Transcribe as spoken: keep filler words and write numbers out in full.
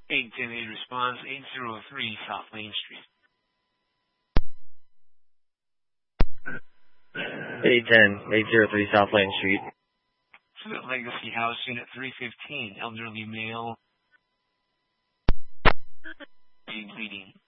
eight ten eight response, eight oh three South Main Street. eight ten, eight oh three South Lane Street. Suite Legacy House, Unit three fifteen, elderly male, bleeding.